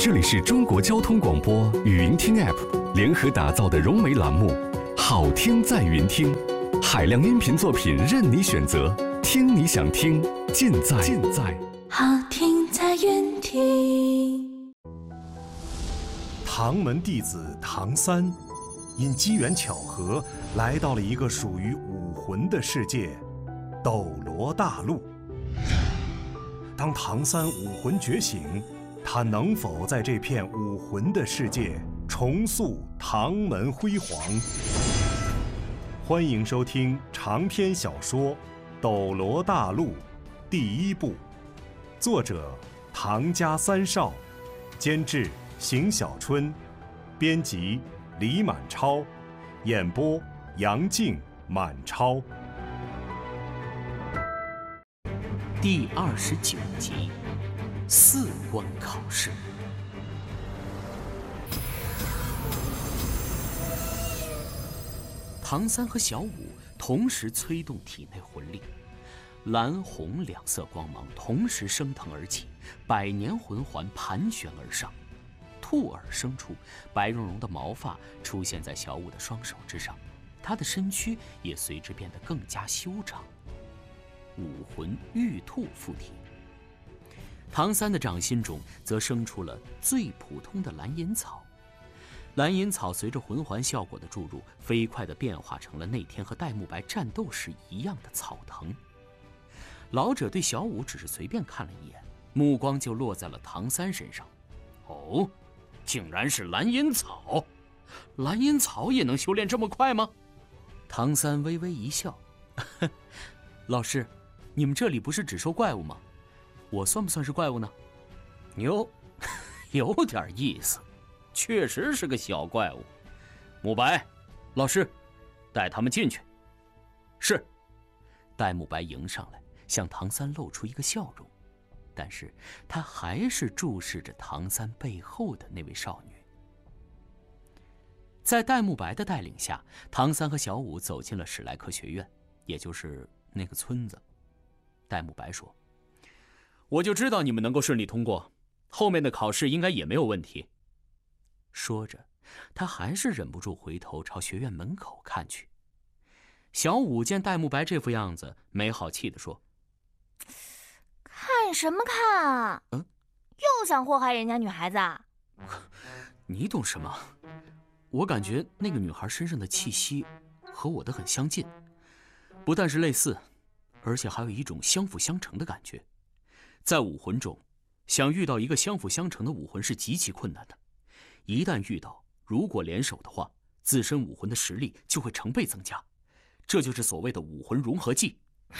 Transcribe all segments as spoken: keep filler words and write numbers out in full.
这里是中国交通广播语音听 App 联合打造的融媒栏目，好听在云听，海量音频作品任你选择，听你想听，尽在尽在好听在云听。 唐门弟子唐三，因机缘巧合来到了一个属于武魂的世界——斗罗大陆。当唐三武魂觉醒，他能否在这片武魂的世界重塑唐门辉煌？欢迎收听长篇小说《斗罗大陆》第一部，作者唐家三少，监制邢小春，编辑李满超，演播杨静、满超。 第二十九集，四关考试。唐三和小五同时催动体内魂力，蓝红两色光芒同时升腾而起，百年魂环盘旋而上，兔耳生出，白茸茸的毛发出现在小五的双手之上，他的身躯也随之变得更加修长。武魂玉兔附体。唐三的掌心中则生出了最普通的蓝银草，蓝银草随着魂环效果的注入，飞快地变化成了那天和戴沐白战斗时一样的草藤。老者对小五只是随便看了一眼，目光就落在了唐三身上。哦，竟然是蓝银草！蓝银草也能修炼这么快吗？唐三微微一笑，老师，你们这里不是只收怪物吗？我算不算是怪物呢？哟，有点意思，确实是个小怪物。沐白，老师，带他们进去。是。戴沐白迎上来，向唐三露出一个笑容，但是他还是注视着唐三背后的那位少女。在戴沐白的带领下，唐三和小五走进了史莱克学院，也就是那个村子。戴沐白说：“我就知道你们能够顺利通过，后面的考试应该也没有问题。”说着，他还是忍不住回头朝学院门口看去。小五见戴沐白这副样子，没好气地说：“ 看什么看啊？嗯，又想祸害人家女孩子啊？” 你懂什么？我感觉那个女孩身上的气息和我的很相近，不但是类似，而且还有一种相辅相成的感觉。在武魂中，想遇到一个相辅相成的武魂是极其困难的。一旦遇到，如果联手的话，自身武魂的实力就会成倍增加，这就是所谓的武魂融合技。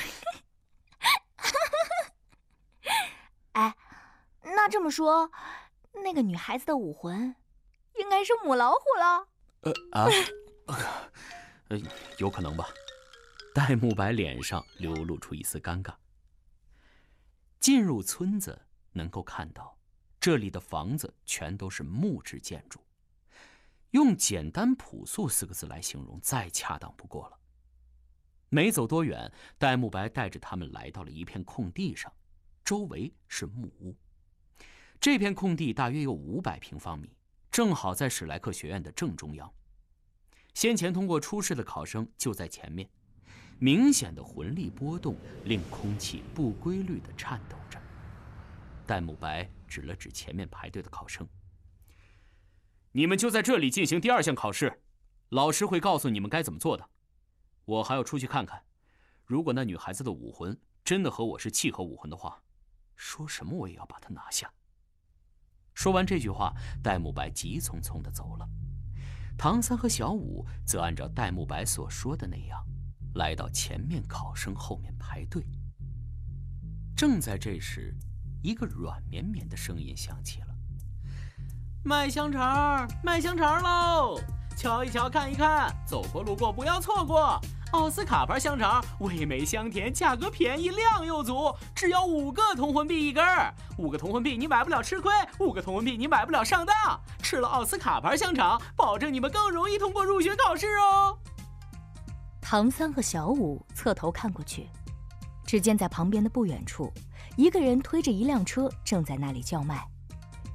哎，那这么说，那个女孩子的武魂应该是母老虎了？ 呃啊，呃，有可能吧。戴沐白脸上流露出一丝尴尬。进入村子，能够看到这里的房子全都是木质建筑，用简单朴素四个字来形容再恰当不过了。没走多远，戴沐白带着他们来到了一片空地上，周围是木屋。这片空地大约有五百平方米，正好在史莱克学院的正中央。先前通过初试的考生就在前面，明显的魂力波动令空气不规律地颤抖着。戴沐白指了指前面排队的考生：“你们就在这里进行第二项考试，老师会告诉你们该怎么做的。我还要出去看看，如果那女孩子的武魂真的和我是契合武魂的话，说什么我也要把她拿下。”说完这句话，戴沐白急匆匆地走了。唐三和小五则按照戴沐白所说的那样，来到前面考生后面排队。正在这时，一个软绵绵的声音响起了：“卖香肠，卖香肠喽！瞧一瞧，看一看，走过路过不要错过。奥斯卡牌香肠，味美香甜，价格便宜，量又足，只要五个铜魂币一根儿。五个铜魂币你买不了吃亏，五个铜魂币你买不了上当。吃了奥斯卡牌香肠，保证你们更容易通过入学考试哦。” 唐三和小五侧头看过去，只见在旁边的不远处，一个人推着一辆车正在那里叫卖。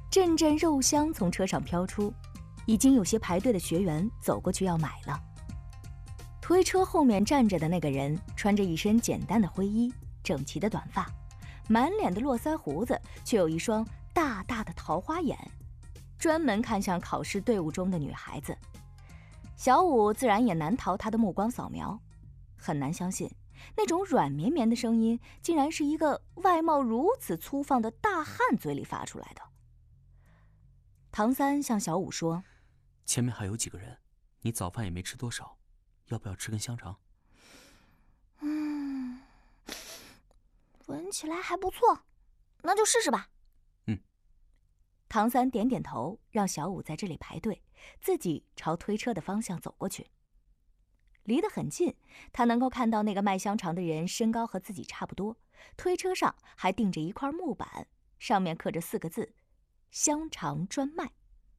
阵阵肉香从车上飘出，已经有些排队的学员走过去要买了。推车后面站着的那个人穿着一身简单的灰衣，整齐的短发，满脸的络腮胡子，却有一双大大的桃花眼，专门看向考试队伍中的女孩子。小五自然也难逃他的目光扫描，很难相信那种软绵绵的声音竟然是一个外貌如此粗放的大汉嘴里发出来的。唐三向小五说：“ 前面还有几个人，你早饭也没吃多少，要不要吃根香肠？” 嗯，闻起来还不错，那就试试吧。 嗯。 唐三点点头，让小五在这里排队，自己朝推车的方向走过去。离得很近，他能够看到那个卖香肠的人身高和自己差不多，推车上还钉着一块木板，上面刻着四个字：香肠专卖。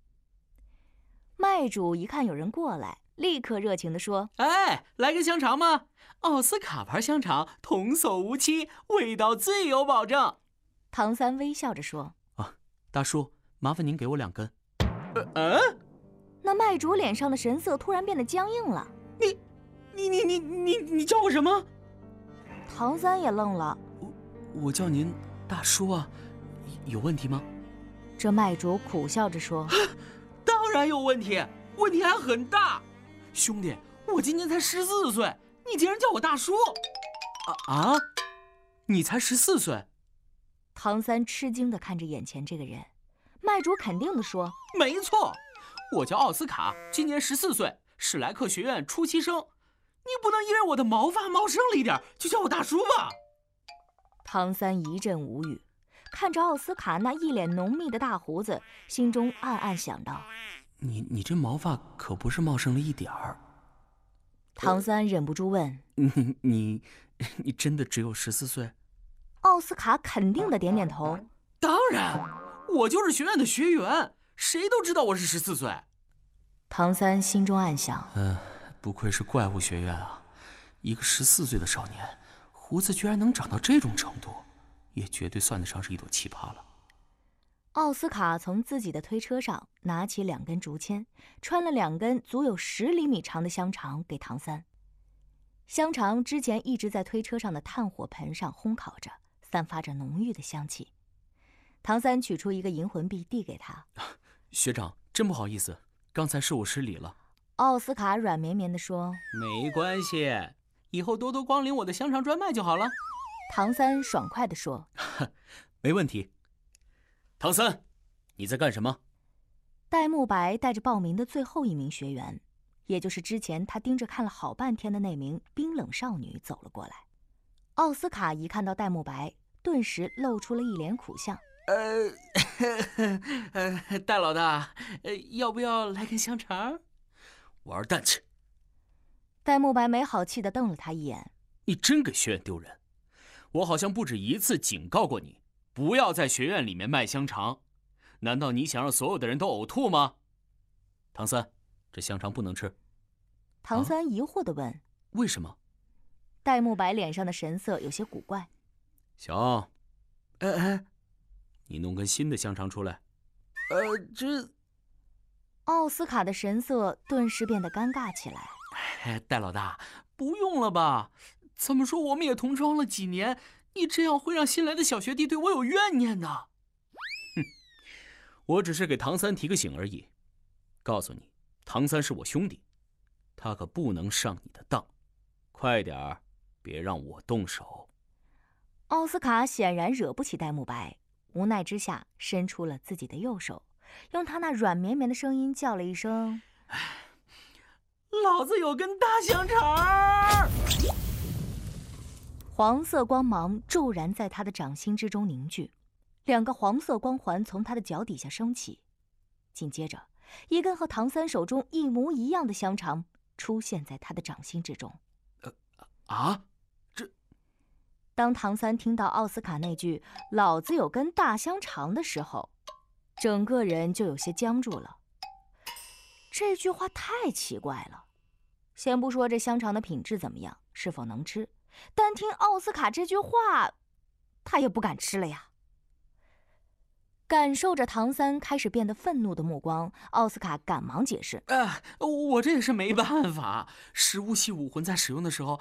卖主一看有人过来，立刻热情地说：“ 哎，来根香肠吗？奥斯卡牌香肠，童叟无欺，味道最有保证。” 唐三微笑着说：“ 啊，大叔，麻烦您给我两根。”呃嗯， 那卖主脸上的神色突然变得僵硬了。 你，你你你你你叫我什么？ 唐三也愣了。 我我叫您大叔啊，有问题吗？ 这卖主苦笑着说：“ 当然有问题，问题还很大。兄弟，我今年才十四岁，你竟然叫我大叔！啊啊，你才十四岁？” 唐三吃惊地看着眼前这个人。卖主肯定地说：“ 没错，我叫奥斯卡，今年十四岁，史莱克学院初期生。你不能因为我的毛发茂盛了一点就叫我大叔吧？” 唐三一阵无语，看着奥斯卡那一脸浓密的大胡子，心中暗暗想到： 你你这毛发可不是茂盛了一点儿。 唐三忍不住问：“ 你你你真的只有十四岁？” 奥斯卡肯定的点点头：“ 当然，我就是学院的学员，谁都知道我是十四岁。” 唐三心中暗想： 嗯、呃，不愧是怪物学院啊，一个十四岁的少年，胡子居然能长到这种程度，也绝对算得上是一朵奇葩了。 奥斯卡从自己的推车上拿起两根竹签，穿了两根足有十厘米长的香肠给唐三。香肠之前一直在推车上的炭火盆上烘烤着，散发着浓郁的香气。唐三取出一个银魂币递给他：“ 学长，真不好意思，刚才是我失礼了。” 奥斯卡软绵绵地说：“ 没关系，以后多多光临我的香肠专卖就好了。” 唐三爽快地说：“ 没问题。”唐三，你在干什么？ 戴沐白带着报名的最后一名学员，也就是之前他盯着看了好半天的那名冰冷少女走了过来。奥斯卡一看到戴沐白，顿时露出了一脸苦相。 呃，呃，戴老大，呃，要不要来根香肠？玩蛋去！ 戴沐白没好气地瞪了他一眼。 你真给学院丢人！我好像不止一次警告过你，不要在学院里面卖香肠。难道你想让所有的人都呕吐吗？唐三，这香肠不能吃。 唐三疑惑地问：“啊、 为什么？” 戴沐白脸上的神色有些古怪。 行，哎哎，你弄根新的香肠出来。呃，这…… 奥斯卡的神色顿时变得尴尬起来。 哎，戴老大，不用了吧？怎么说我们也同窗了几年，你这样会让新来的小学弟对我有怨念的。哼，我只是给唐三提个醒而已，告诉你，唐三是我兄弟，他可不能上你的当，快点儿，别让我动手。 奥斯卡显然惹不起戴沐白，无奈之下伸出了自己的右手，用他那软绵绵的声音叫了一声：“ 老子有根大香肠！” 黄色光芒骤然在他的掌心之中凝聚，两个黄色光环从他的脚底下升起，紧接着，一根和唐三手中一模一样的香肠出现在他的掌心之中。 呃啊，这…… 当唐三听到奥斯卡那句“老子有根大香肠”的时候，整个人就有些僵住了。这句话太奇怪了，先不说这香肠的品质怎么样，是否能吃，单听奥斯卡这句话，他也不敢吃了呀。 感受着唐三开始变得愤怒的目光，奥斯卡赶忙解释：“ 呃，我这也是没办法。食物系武魂在使用的时候，